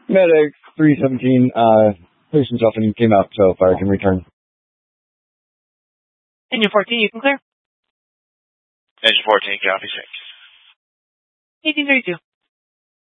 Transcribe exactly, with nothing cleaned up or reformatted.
Medic three seventeen, uh, placed himself and came out, so fire can return. Engine fourteen, you can clear. Engine fourteen, copy six. eighteen thirty-two.